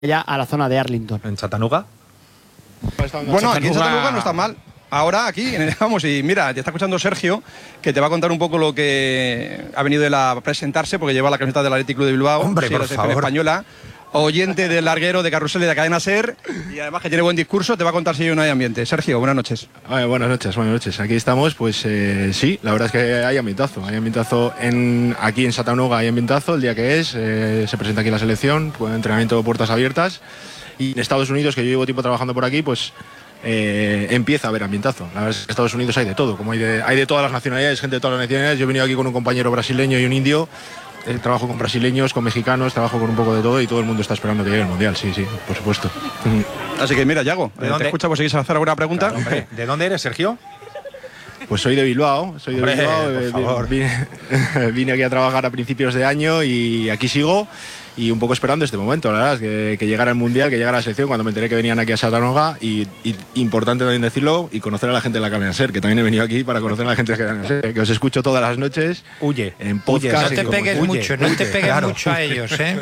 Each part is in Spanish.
ya a la zona de Arlington. ¿En Chattanooga? Bueno, aquí en Chattanooga no está mal. Ahora aquí, vamos, y mira, te está escuchando Sergio, que te va a contar un poco lo que ha venido él a presentarse, porque lleva la camiseta del Athletic Club de Bilbao. Hombre, sí, por la selección favor. española, oyente del larguero de Carrusel y de Cadena SER, y además que tiene buen discurso, te va a contar si hay un ambiente. Sergio, buenas noches. Buenas noches. Aquí estamos, pues sí, la verdad es que hay ambientazo. Hay ambientazo aquí en Chattanooga, hay ambientazo el día que es, se presenta aquí la selección, pues, entrenamiento de puertas abiertas. Y en Estados Unidos, que yo llevo tiempo trabajando por aquí, pues empieza a haber ambientazo. La verdad es que en Estados Unidos hay de todo, como hay de todas las nacionalidades, gente de todas las nacionalidades. Yo he venido aquí con un compañero brasileño y un indio. Trabajo con brasileños, con mexicanos, trabajo con un poco de todo y todo el mundo está esperando que llegue el Mundial, sí, por supuesto. Así que mira, Yago, ¿De dónde? te escucha, pues seguís a hacer alguna pregunta. Claro, hombre. ¿De dónde eres, Sergio? Pues soy de Bilbao, Por favor. Vine aquí a trabajar a principios de año y aquí sigo y un poco esperando este momento, la verdad, que llegara el Mundial, que llegara la selección, cuando me enteré que venían aquí a Chattanooga y importante también decirlo y conocer a la gente de la Cadena SER, que también he venido aquí para conocer a la gente de la Cadena SER, que os escucho todas las noches. Huye. En podcast. No te pegues mucho, no te pegues claro. mucho a ellos, ¿eh?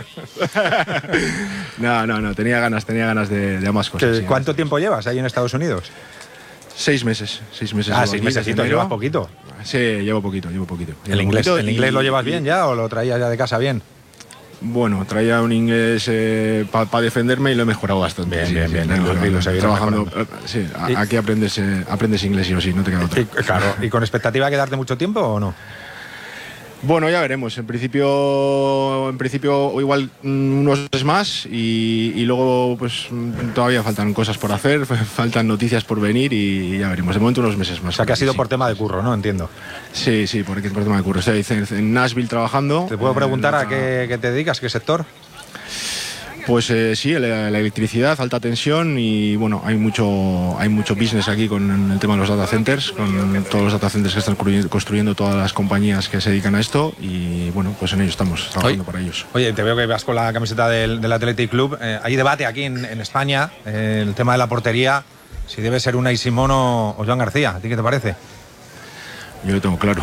No, tenía ganas de ambas cosas. Sí, ¿Cuánto tiempo llevas ahí en Estados Unidos? 6 meses. 6 meses. Ah, llevo 6 aquí, mesecitos, desde llevas enero. poquito. Sí, llevo poquito. ¿El inglés lo llevas bien ya o lo traías ya de casa bien? Bueno, traía un inglés para defenderme y lo he mejorado bastante. Bien. Lo seguirás trabajando. mejorando. Sí, aquí aprendes inglés sí o sí, no te queda otra. Claro. ¿Y con expectativa de quedarte mucho tiempo o no? Bueno, ya veremos. En principio igual unos meses más y luego pues todavía faltan cosas por hacer, faltan noticias por venir y ya veremos. De momento unos meses más. O sea que ha sido sí. por tema de curro, ¿no? Entiendo. Sí, por tema de curro. Estoy en Nashville trabajando. ¿Te puedo preguntar a qué te dedicas, qué sector? Pues sí, la electricidad, alta tensión y bueno, hay mucho business aquí con el tema de los data centers, con todos los data centers que están construyendo todas las compañías que se dedican a esto y bueno, pues en ello estamos trabajando para ellos. Oye, te veo que vas con la camiseta del Athletic Club. Hay debate aquí en España, el tema de la portería, si debe ser Unai Simón o Joan García. ¿A ti qué te parece? Yo lo tengo claro.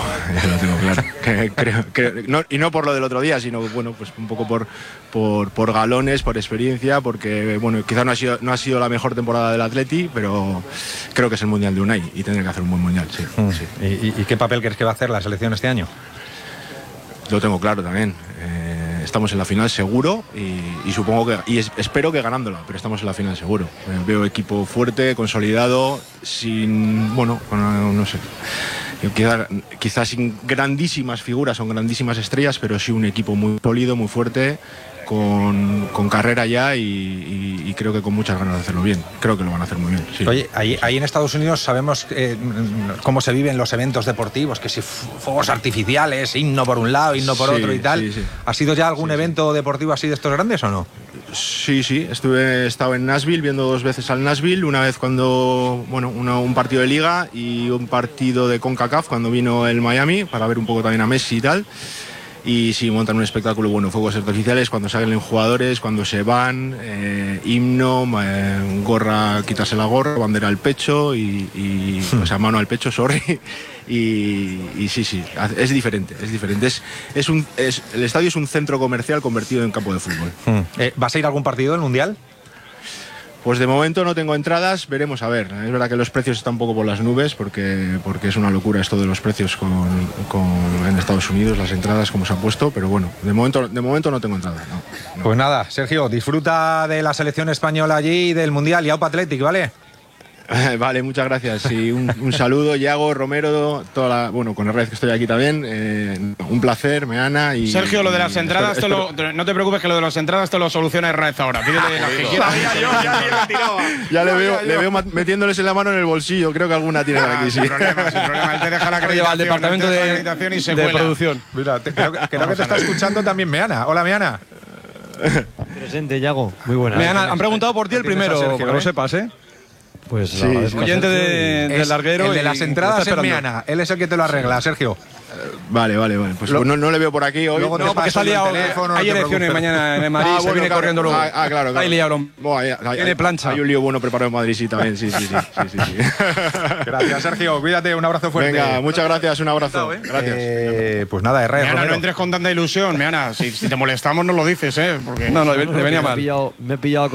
Y no por lo del otro día, sino bueno, pues un poco por galones, por experiencia, porque bueno, quizás no ha sido la mejor temporada del Atleti, pero creo que es el Mundial de Unai y tendrá que hacer un buen Mundial, sí. ¿Y qué papel crees que va a hacer la selección este año? Lo tengo claro también. Estamos en la final seguro y supongo que espero que ganándola, pero estamos en la final seguro. Veo equipo fuerte, consolidado, no sé. Quizás sin grandísimas figuras, son grandísimas estrellas, pero sí un equipo muy sólido, muy fuerte, con carrera ya y creo que con muchas ganas de hacerlo bien. Creo que lo van a hacer muy bien. Sí. Oye, ahí en Estados Unidos sabemos cómo se viven los eventos deportivos, que si fuegos artificiales, himno por un lado, himno por otro y tal. Sí. ¿Ha sido ya algún evento deportivo así de estos grandes o no? Sí, he estado en Nashville viendo 2 veces al Nashville, una vez cuando, un partido de Liga y un partido de CONCACAF cuando vino el Miami para ver un poco también a Messi y tal. Y sí, montan un espectáculo, fuegos artificiales, cuando salen jugadores, cuando se van, himno, gorra, quitarse la gorra, bandera al pecho o sea, mano al pecho, sorry. Y sí, es diferente. El estadio es un centro comercial convertido en campo de fútbol. ¿Vas a ir a algún partido del Mundial? Pues de momento no tengo entradas, veremos a ver. Es verdad que los precios están un poco por las nubes porque es una locura esto de los precios en Estados Unidos, las entradas como se han puesto, pero bueno, de momento no tengo entradas. No. Pues nada, Sergio, disfruta de la selección española allí y del Mundial y Aupa Athletic, ¿vale? Vale, muchas gracias. Y un saludo, Yago, Romero, con el red que estoy aquí también. Un placer, Meana. Y Sergio, lo de las entradas, no te preocupes que lo de las entradas te lo soluciona el red ahora. Pídele las que quieras. Ya le veo metiéndoles en la mano en el bolsillo. Creo que alguna tiene aquí, sí. Sin problema. Él te deja la acreditación, al departamento y se de cuela. producción. Mira, creo que te está escuchando también Meana. Hola, Meana. Presente, Yago. Muy buena. Meana, han preguntado por ti el primero, Sergio, que lo sepas, ¿eh? Pues sí, oyente del larguero. El de las entradas es Meana. Él es el que te lo arregla, Sergio. Vale. Pues no le veo por aquí hoy. Luego te No, porque paso está liado. el teléfono, no Hay te elecciones preocupes. mañana en Madrid, se viene claro. corriendo luego. Claro. Está ahí liado. Tiene plancha. Hay un lío bueno preparado en Madrid, sí, también. Sí. Gracias, Sergio. Cuídate, un abrazo fuerte. Venga, muchas gracias, un abrazo. Gracias. Pues nada, Meana, Romero. no entres con tanta ilusión, Meana. Si te molestamos, nos lo dices, ¿eh? Porque No, le venía mal. Me he pillado